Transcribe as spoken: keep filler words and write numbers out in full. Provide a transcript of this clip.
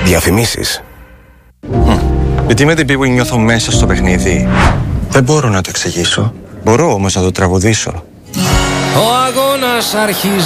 Διαφημίσεις. Mm. Γιατί με την που νιώθω μέσα στο παιχνίδι. Δεν μπορώ να το εξηγήσω. Μπορώ όμως να το τραγουδήσω. Ο αγώνας αρχίζει.